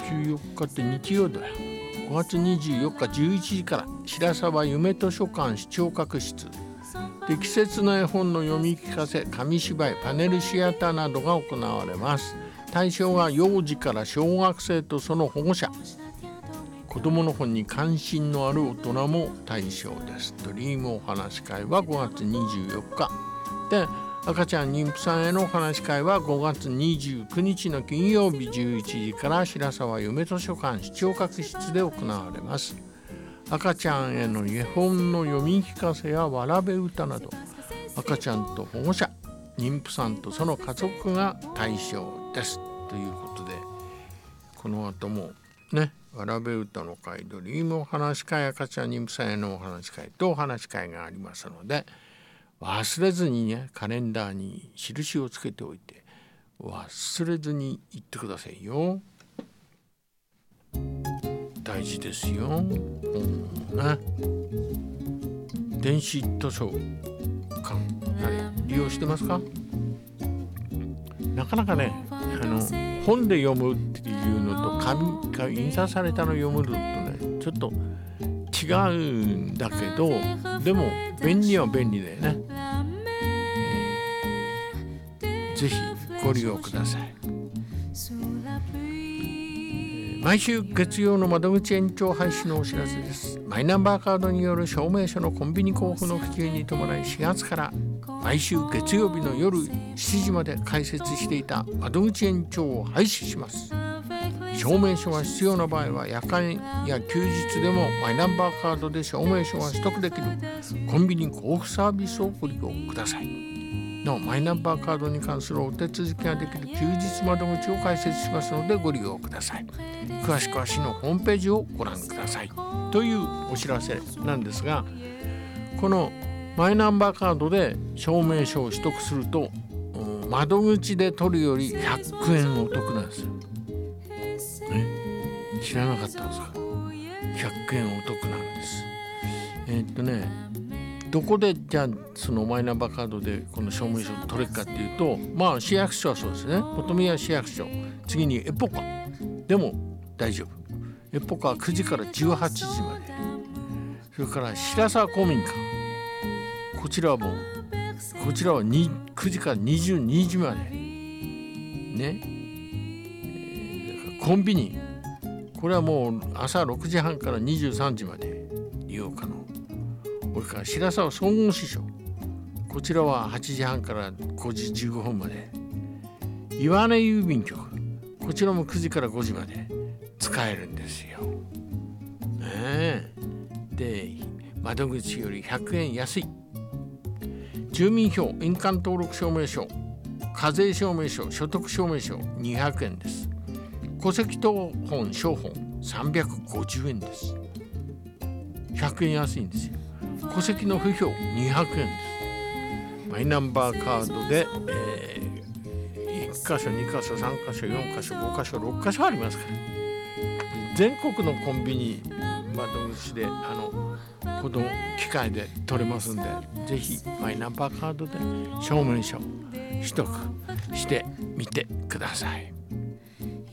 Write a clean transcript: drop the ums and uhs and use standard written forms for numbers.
24日って日曜だよ。5月24日11時から白沢夢図書館視聴覚室で季節の絵本の読み聞かせ、紙芝居、パネルシアターなどが行われます。対象は幼児から小学生とその保護者、子どもの本に関心のある大人も対象です。ドリームお話会は5月24日で、赤ちゃん妊婦さんへのお話し会は5月29日の金曜日11時から白沢夢図書館視聴覚室で行われます。赤ちゃんへの絵本の読み聞かせやわらべ歌など、赤ちゃんと保護者、妊婦さんとその家族が対象ですということで、この後もね、わらべ歌の会、ドリームお話会、赤ちゃん妊婦さんへのお話会とお話会がありますので、忘れずにね、カレンダーに印をつけておいて忘れずに行ってくださいよ。大事ですよ、電子図書館利用してますか？なかなかね、本で読むっていうのと紙が印刷されたの読むのとね、ちょっと違うんだけど、でも便利は便利だよね。ぜひご利用ください。毎週月曜の窓口延長廃止のお知らせです。マイナンバーカードによる証明書のコンビニ交付の普及に伴い、4月から毎週月曜日の夜7時まで開設していた窓口延長を廃止します。証明書が必要な場合は夜間や休日でもマイナンバーカードで証明書が取得できるコンビニ交付サービスをご利用ください。なお、マイナンバーカードに関するお手続きができる休日窓口を開設しますのでご利用ください。詳しくは市のホームページをご覧くださいというお知らせなんですが、このマイナンバーカードで証明書を取得すると、窓口で取るより100円お得なんですよ、知らなかったんですか？100円お得なんです。どこでじゃあそのマイナンバーカードでこの証明書を取れるかっていうと、市役所はそうですね、本宮市役所、次にエポカでも大丈夫。エポカは9時から18時まで、それから白沢公民館、こちらは9時から22時までね。コンビニ、これはもう朝6時半から23時まで利用可能。これから白沢総合支所、こちらは8時半から5時15分まで。岩根郵便局、こちらも9時から5時まで使えるんですよ、で、窓口より100円安い。住民票、印鑑登録証明書、課税証明書、所得証明書200円です。戸籍謄本、証本350円です。100円安いんですよ。戸籍の不評200円です。マイナンバーカードで、1箇所2箇所3箇所4箇所5箇所6箇所ありますから、全国のコンビニ窓口でこの機械で取れますんで、ぜひマイナンバーカードで証明書取得してみてください。